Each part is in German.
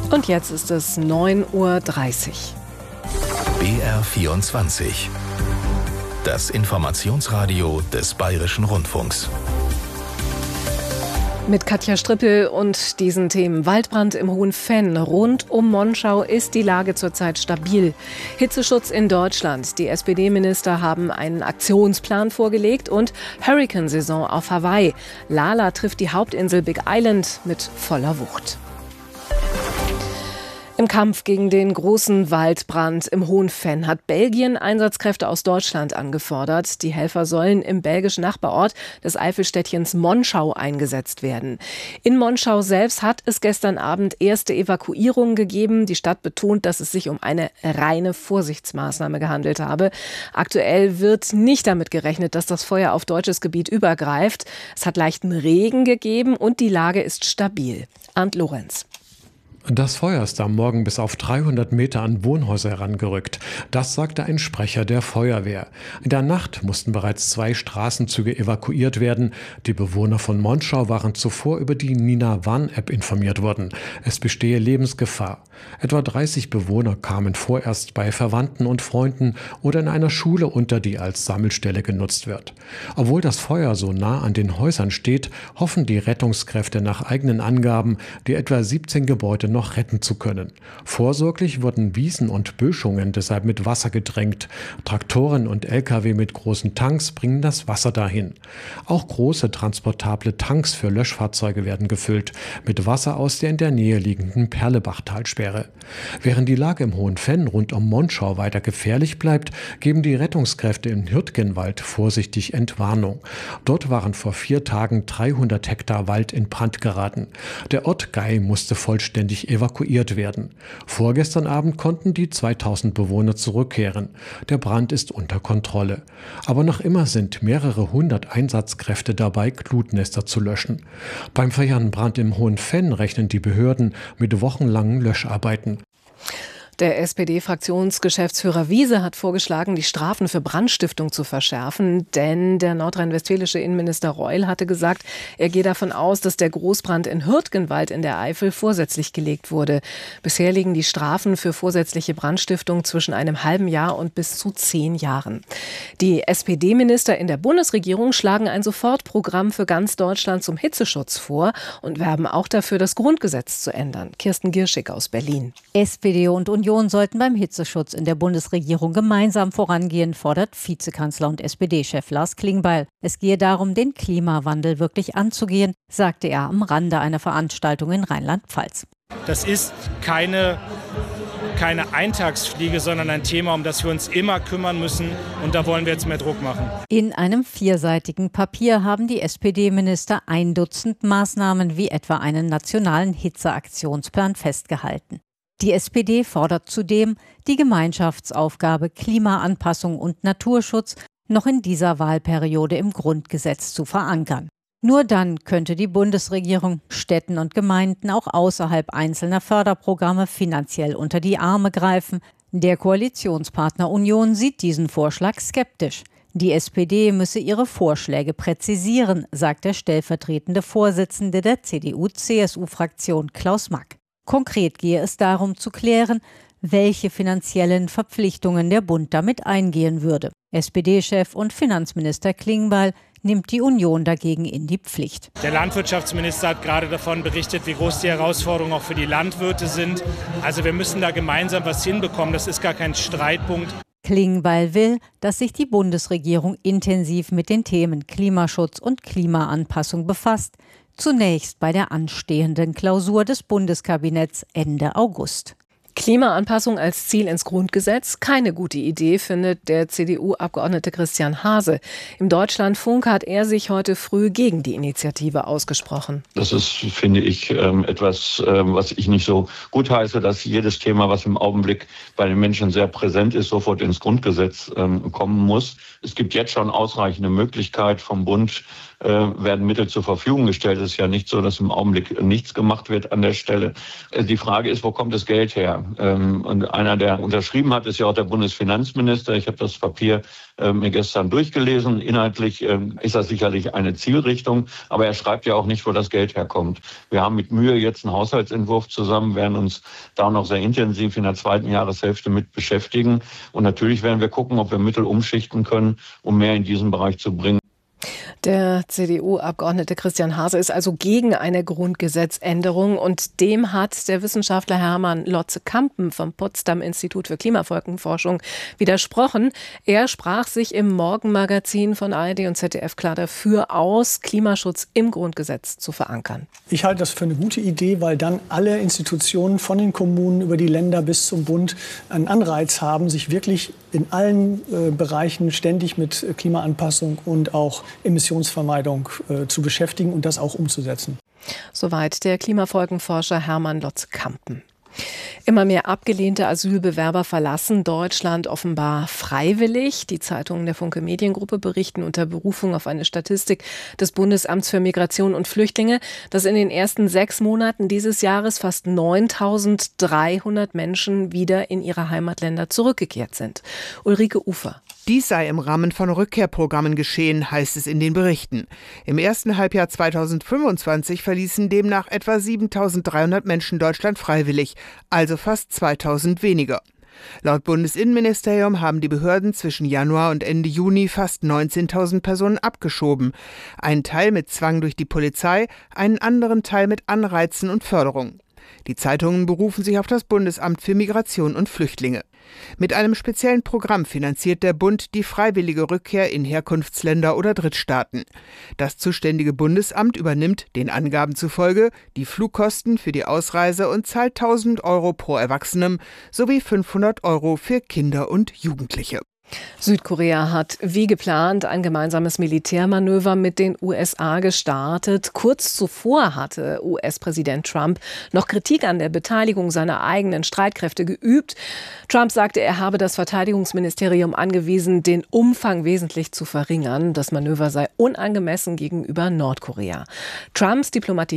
Und jetzt ist es 9:30 Uhr. BR24. Das Informationsradio des Bayerischen Rundfunks. Mit Katja Strippel und diesen Themen. Waldbrand im Hohenfenn. Rund um Monschau ist die Lage zurzeit stabil. Hitzeschutz in Deutschland. Die SPD-Minister haben einen Aktionsplan vorgelegt und Hurrikansaison auf Hawaii. Lala trifft die Hauptinsel Big Island mit voller Wucht. Im Kampf gegen den großen Waldbrand im Hohenfenn hat Belgien Einsatzkräfte aus Deutschland angefordert. Die Helfer sollen im belgischen Nachbarort des Eifelstädtchens Monschau eingesetzt werden. In Monschau selbst hat es gestern Abend erste Evakuierungen gegeben. Die Stadt betont, dass es sich um eine reine Vorsichtsmaßnahme gehandelt habe. Aktuell wird nicht damit gerechnet, dass das Feuer auf deutsches Gebiet übergreift. Es hat leichten Regen gegeben und die Lage ist stabil. Arndt Lorenz. Das Feuer ist am Morgen bis auf 300 Meter an Wohnhäuser herangerückt. Das sagte ein Sprecher der Feuerwehr. In der Nacht mussten bereits 2 Straßenzüge evakuiert werden. Die Bewohner von Monschau waren zuvor über die Nina-Warn-App informiert worden. Es bestehe Lebensgefahr. Etwa 30 Bewohner kamen vorerst bei Verwandten und Freunden oder in einer Schule unter, die als Sammelstelle genutzt wird. Obwohl das Feuer so nah an den Häusern steht, hoffen die Rettungskräfte nach eigenen Angaben, die etwa 17 Gebäude noch retten zu können. Vorsorglich wurden Wiesen und Böschungen deshalb mit Wasser gedrängt. Traktoren und Lkw mit großen Tanks bringen das Wasser dahin. Auch große transportable Tanks für Löschfahrzeuge werden gefüllt, mit Wasser aus der in der Nähe liegenden Perlebachtalsperre. Während die Lage im Hohenfenn rund um Monschau weiter gefährlich bleibt, geben die Rettungskräfte im Hürtgenwald vorsichtig Entwarnung. Dort waren vor 4 Tagen 300 Hektar Wald in Brand geraten. Der Ort Gei musste vollständig evakuiert werden. Vorgestern Abend konnten die 2000 Bewohner zurückkehren. Der Brand ist unter Kontrolle. Aber noch immer sind mehrere hundert Einsatzkräfte dabei, Glutnester zu löschen. Beim Feuerbrand im Hohenfenn rechnen die Behörden mit wochenlangen Löscharbeiten. Der SPD-Fraktionsgeschäftsführer Wiese hat vorgeschlagen, die Strafen für Brandstiftung zu verschärfen, denn der nordrhein-westfälische Innenminister Reul hatte gesagt, er gehe davon aus, dass der Großbrand in Hürtgenwald in der Eifel vorsätzlich gelegt wurde. Bisher liegen die Strafen für vorsätzliche Brandstiftung zwischen einem halben Jahr und bis zu 10 Jahren. Die SPD-Minister in der Bundesregierung schlagen ein Sofortprogramm für ganz Deutschland zum Hitzeschutz vor und werben auch dafür, das Grundgesetz zu ändern. Kirsten Gierschig aus Berlin. SPD und Union sollten beim Hitzeschutz in der Bundesregierung gemeinsam vorangehen, fordert Vizekanzler und SPD-Chef Lars Klingbeil. Es gehe darum, den Klimawandel wirklich anzugehen, sagte er am Rande einer Veranstaltung in Rheinland-Pfalz. Das ist keine Eintagsfliege, sondern ein Thema, um das wir uns immer kümmern müssen. Und da wollen wir jetzt mehr Druck machen. In einem 4-seitigen Papier haben die SPD-Minister 1 Dutzend Maßnahmen wie etwa einen nationalen Hitzeaktionsplan festgehalten. Die SPD fordert zudem, die Gemeinschaftsaufgabe Klimaanpassung und Naturschutz noch in dieser Wahlperiode im Grundgesetz zu verankern. Nur dann könnte die Bundesregierung Städten und Gemeinden auch außerhalb einzelner Förderprogramme finanziell unter die Arme greifen. Der Koalitionspartner Union sieht diesen Vorschlag skeptisch. Die SPD müsse ihre Vorschläge präzisieren, sagt der stellvertretende Vorsitzende der CDU-CSU-Fraktion Klaus Mack. Konkret gehe es darum zu klären, welche finanziellen Verpflichtungen der Bund damit eingehen würde. SPD-Chef und Finanzminister Klingbeil nimmt die Union dagegen in die Pflicht. Der Landwirtschaftsminister hat gerade davon berichtet, wie groß die Herausforderungen auch für die Landwirte sind. Also wir müssen da gemeinsam was hinbekommen. Das ist gar kein Streitpunkt. Klingbeil will, dass sich die Bundesregierung intensiv mit den Themen Klimaschutz und Klimaanpassung befasst. Zunächst bei der anstehenden Klausur des Bundeskabinetts Ende August. Klimaanpassung als Ziel ins Grundgesetz? Keine gute Idee, findet der CDU-Abgeordnete Christian Hase. Im Deutschlandfunk hat er sich heute früh gegen die Initiative ausgesprochen. Das ist, finde ich, etwas, was ich nicht so gut heiße, dass jedes Thema, was im Augenblick bei den Menschen sehr präsent ist, sofort ins Grundgesetz kommen muss. Es gibt jetzt schon ausreichende Möglichkeit vom Bund, werden Mittel zur Verfügung gestellt. Es ist ja nicht so, dass im Augenblick nichts gemacht wird an der Stelle. Die Frage ist, wo kommt das Geld her? Und einer, der unterschrieben hat, ist ja auch der Bundesfinanzminister. Ich habe das Papier mir gestern durchgelesen. Inhaltlich ist das sicherlich eine Zielrichtung, aber er schreibt ja auch nicht, wo das Geld herkommt. Wir haben mit Mühe jetzt einen Haushaltsentwurf zusammen, werden uns da noch sehr intensiv in der zweiten Jahreshälfte mit beschäftigen. Und natürlich werden wir gucken, ob wir Mittel umschichten können, um mehr in diesen Bereich zu bringen. Der CDU-Abgeordnete Christian Hase ist also gegen eine Grundgesetzänderung und dem hat der Wissenschaftler Hermann Lotze-Kampen vom Potsdam-Institut für Klimafolgenforschung widersprochen. Er sprach sich im Morgenmagazin von ARD und ZDF klar dafür aus, Klimaschutz im Grundgesetz zu verankern. Ich halte das für eine gute Idee, weil dann alle Institutionen von den Kommunen über die Länder bis zum Bund einen Anreiz haben, sich wirklich in allen Bereichen ständig mit Klimaanpassung und auch Emissionsvermeidung zu beschäftigen und das auch umzusetzen. Soweit der Klimafolgenforscher Hermann Lotze-Kampen. Immer mehr abgelehnte Asylbewerber verlassen Deutschland offenbar freiwillig. Die Zeitungen der Funke Mediengruppe berichten unter Berufung auf eine Statistik des Bundesamts für Migration und Flüchtlinge, dass in den ersten 6 Monaten dieses Jahres fast 9.300 Menschen wieder in ihre Heimatländer zurückgekehrt sind. Ulrike Ufer. Dies sei im Rahmen von Rückkehrprogrammen geschehen, heißt es in den Berichten. Im ersten Halbjahr 2025 verließen demnach etwa 7.300 Menschen Deutschland freiwillig, also fast 2.000 weniger. Laut Bundesinnenministerium haben die Behörden zwischen Januar und Ende Juni fast 19.000 Personen abgeschoben. Einen Teil mit Zwang durch die Polizei, einen anderen Teil mit Anreizen und Förderung. Die Zeitungen berufen sich auf das Bundesamt für Migration und Flüchtlinge. Mit einem speziellen Programm finanziert der Bund die freiwillige Rückkehr in Herkunftsländer oder Drittstaaten. Das zuständige Bundesamt übernimmt, den Angaben zufolge, die Flugkosten für die Ausreise und zahlt 1.000 € pro Erwachsenem sowie 500 € für Kinder und Jugendliche. Südkorea hat wie geplant ein gemeinsames Militärmanöver mit den USA gestartet. Kurz zuvor hatte US-Präsident Trump noch Kritik an der Beteiligung seiner eigenen Streitkräfte geübt. Trump sagte, er habe das Verteidigungsministerium angewiesen, den Umfang wesentlich zu verringern. Das Manöver sei unangemessen gegenüber Nordkorea. Trumps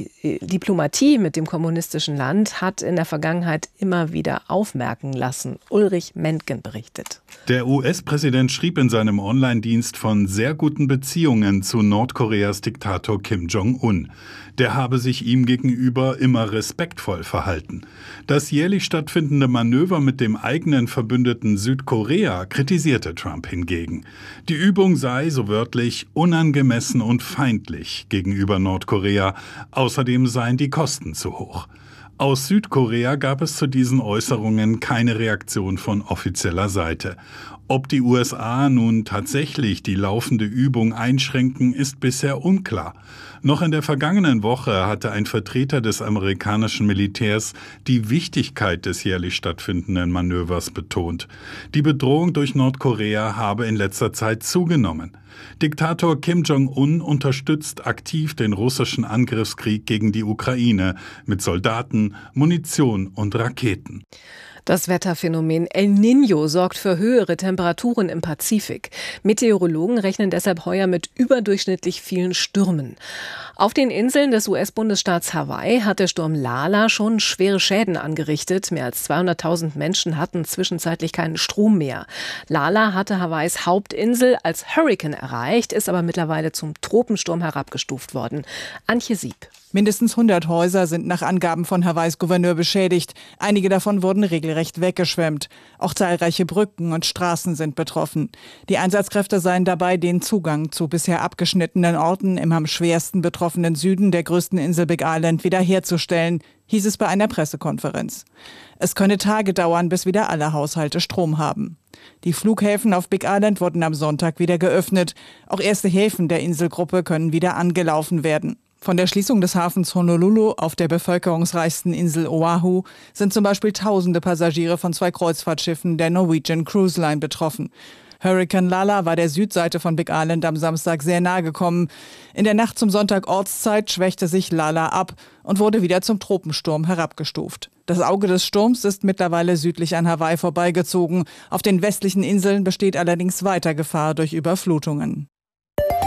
Diplomatie mit dem kommunistischen Land hat in der Vergangenheit immer wieder aufmerken lassen. Ulrich Mentgen berichtet. Der US-Präsident schrieb in seinem Online-Dienst von sehr guten Beziehungen zu Nordkoreas Diktator Kim Jong-un. Der habe sich ihm gegenüber immer respektvoll verhalten. Das jährlich stattfindende Manöver mit dem eigenen Verbündeten Südkorea kritisierte Trump hingegen. Die Übung sei, so wörtlich, unangemessen und feindlich gegenüber Nordkorea. Außerdem seien die Kosten zu hoch. Aus Südkorea gab es zu diesen Äußerungen keine Reaktion von offizieller Seite. Ob die USA nun tatsächlich die laufende Übung einschränken, ist bisher unklar. Noch in der vergangenen Woche hatte ein Vertreter des amerikanischen Militärs die Wichtigkeit des jährlich stattfindenden Manövers betont. Die Bedrohung durch Nordkorea habe in letzter Zeit zugenommen. Diktator Kim Jong-un unterstützt aktiv den russischen Angriffskrieg gegen die Ukraine mit Soldaten, Munition und Raketen. Das Wetterphänomen El Niño sorgt für höhere Temperaturen im Pazifik. Meteorologen rechnen deshalb heuer mit überdurchschnittlich vielen Stürmen. Auf den Inseln des US-Bundesstaats Hawaii hat der Sturm Lala schon schwere Schäden angerichtet. Mehr als 200.000 Menschen hatten zwischenzeitlich keinen Strom mehr. Lala hatte Hawaiis Hauptinsel als Hurrikan erreicht, ist aber mittlerweile zum Tropensturm herabgestuft worden. Antje Sieb. Mindestens 100 Häuser sind nach Angaben von Hawaiis Gouverneur beschädigt. Einige davon wurden regelrecht weggeschwemmt. Auch zahlreiche Brücken und Straßen sind betroffen. Die Einsatzkräfte seien dabei, den Zugang zu bisher abgeschnittenen Orten im am schwersten betroffenen Süden der größten Insel Big Island wiederherzustellen, hieß es bei einer Pressekonferenz. Es könne Tage dauern, bis wieder alle Haushalte Strom haben. Die Flughäfen auf Big Island wurden am Sonntag wieder geöffnet. Auch erste Häfen der Inselgruppe können wieder angelaufen werden. Von der Schließung des Hafens Honolulu auf der bevölkerungsreichsten Insel Oahu sind zum Beispiel tausende Passagiere von 2 Kreuzfahrtschiffen der Norwegian Cruise Line betroffen. Hurrikan Lala war der Südseite von Big Island am Samstag sehr nahe gekommen. In der Nacht zum Sonntag Ortszeit schwächte sich Lala ab und wurde wieder zum Tropensturm herabgestuft. Das Auge des Sturms ist mittlerweile südlich an Hawaii vorbeigezogen. Auf den westlichen Inseln besteht allerdings weiter Gefahr durch Überflutungen.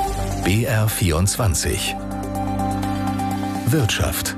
BR24 Wirtschaft.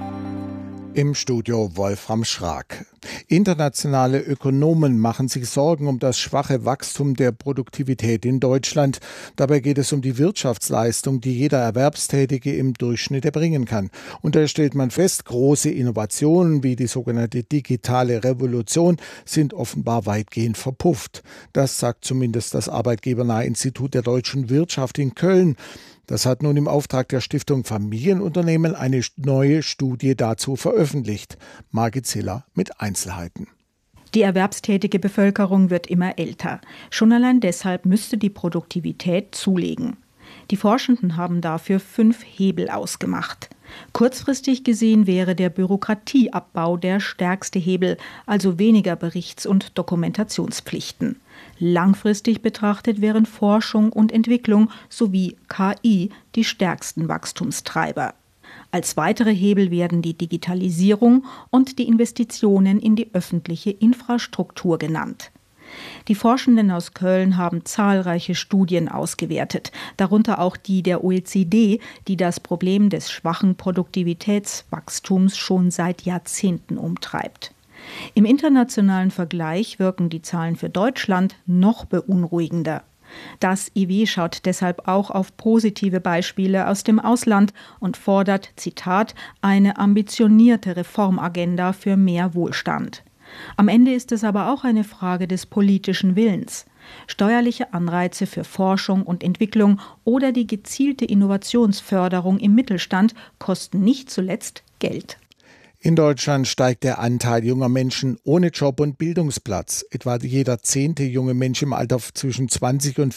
Im Studio Wolfram Schrag. Internationale Ökonomen machen sich Sorgen um das schwache Wachstum der Produktivität in Deutschland. Dabei geht es um die Wirtschaftsleistung, die jeder Erwerbstätige im Durchschnitt erbringen kann. Und da stellt man fest, große Innovationen wie die sogenannte digitale Revolution sind offenbar weitgehend verpufft. Das sagt zumindest das arbeitgebernahe Institut der deutschen Wirtschaft in Köln. Das hat nun im Auftrag der Stiftung Familienunternehmen eine neue Studie dazu veröffentlicht. Margit Ziller mit Einzelheiten. Die erwerbstätige Bevölkerung wird immer älter. Schon allein deshalb müsste die Produktivität zulegen. Die Forschenden haben dafür 5 Hebel ausgemacht. Kurzfristig gesehen wäre der Bürokratieabbau der stärkste Hebel, also weniger Berichts- und Dokumentationspflichten. Langfristig betrachtet wären Forschung und Entwicklung sowie KI die stärksten Wachstumstreiber. Als weitere Hebel werden die Digitalisierung und die Investitionen in die öffentliche Infrastruktur genannt. Die Forschenden aus Köln haben zahlreiche Studien ausgewertet, darunter auch die der OECD, die das Problem des schwachen Produktivitätswachstums schon seit Jahrzehnten umtreibt. Im internationalen Vergleich wirken die Zahlen für Deutschland noch beunruhigender. Das IW schaut deshalb auch auf positive Beispiele aus dem Ausland und fordert, Zitat, eine ambitionierte Reformagenda für mehr Wohlstand. Am Ende ist es aber auch eine Frage des politischen Willens. Steuerliche Anreize für Forschung und Entwicklung oder die gezielte Innovationsförderung im Mittelstand kosten nicht zuletzt Geld. In Deutschland steigt der Anteil junger Menschen ohne Job und Bildungsplatz. Etwa jeder 10. junge Mensch im Alter zwischen 20 und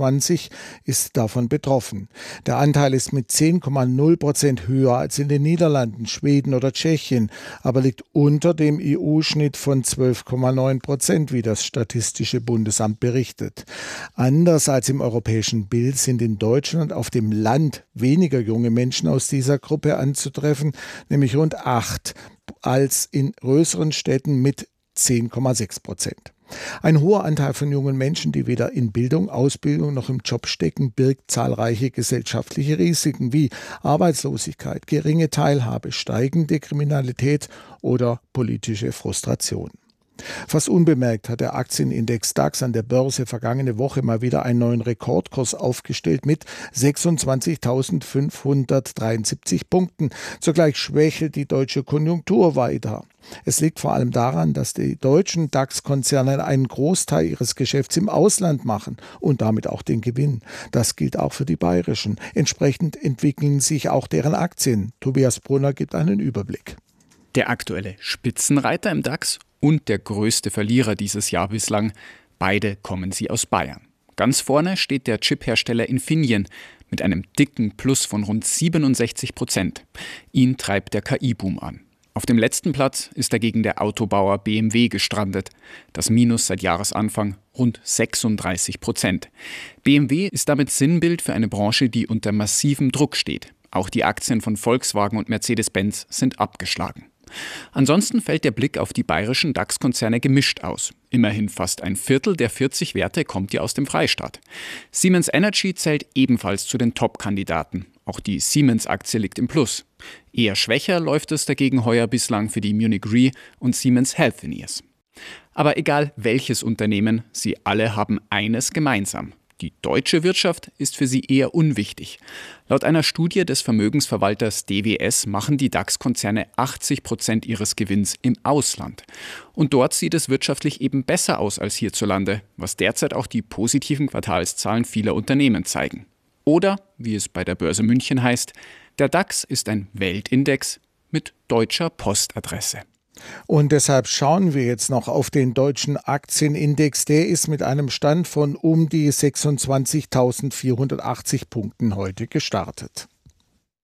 24 ist davon betroffen. Der Anteil ist mit 10,0% höher als in den Niederlanden, Schweden oder Tschechien, aber liegt unter dem EU-Schnitt von 12,9%, wie das Statistische Bundesamt berichtet. Anders als im europäischen Bild sind in Deutschland auf dem Land weniger junge Menschen aus dieser Gruppe anzutreffen, nämlich rund 8 als in größeren Städten mit 10,6%. Ein hoher Anteil von jungen Menschen, die weder in Bildung, Ausbildung noch im Job stecken, birgt zahlreiche gesellschaftliche Risiken wie Arbeitslosigkeit, geringe Teilhabe, steigende Kriminalität oder politische Frustration. Fast unbemerkt hat der Aktienindex DAX an der Börse vergangene Woche mal wieder einen neuen Rekordkurs aufgestellt mit 26.573 Punkten. Zugleich schwächelt die deutsche Konjunktur weiter. Es liegt vor allem daran, dass die deutschen DAX-Konzerne einen Großteil ihres Geschäfts im Ausland machen und damit auch den Gewinn. Das gilt auch für die bayerischen. Entsprechend entwickeln sich auch deren Aktien. Tobias Brunner gibt einen Überblick. Der aktuelle Spitzenreiter im DAX und der größte Verlierer dieses Jahr bislang, beide kommen sie aus Bayern. Ganz vorne steht der Chiphersteller Infineon mit einem dicken Plus von rund 67%. Ihn treibt der KI-Boom an. Auf dem letzten Platz ist dagegen der Autobauer BMW gestrandet. Das Minus seit Jahresanfang rund 36%. BMW ist damit Sinnbild für eine Branche, die unter massivem Druck steht. Auch die Aktien von Volkswagen und Mercedes-Benz sind abgeschlagen. Ansonsten fällt der Blick auf die bayerischen DAX-Konzerne gemischt aus. Immerhin fast ein Viertel der 40 Werte kommt ja aus dem Freistaat. Siemens Energy zählt ebenfalls zu den Top-Kandidaten. Auch die Siemens-Aktie liegt im Plus. Eher schwächer läuft es dagegen heuer bislang für die Munich Re und Siemens Healthineers. Aber egal welches Unternehmen, sie alle haben eines gemeinsam. Die deutsche Wirtschaft ist für sie eher unwichtig. Laut einer Studie des Vermögensverwalters DWS machen die DAX-Konzerne 80% ihres Gewinns im Ausland. Und dort sieht es wirtschaftlich eben besser aus als hierzulande, was derzeit auch die positiven Quartalszahlen vieler Unternehmen zeigen. Oder, wie es bei der Börse München heißt, der DAX ist ein Weltindex mit deutscher Postadresse. Und deshalb schauen wir jetzt noch auf den deutschen Aktienindex. Der ist mit einem Stand von um die 26.480 Punkten heute gestartet.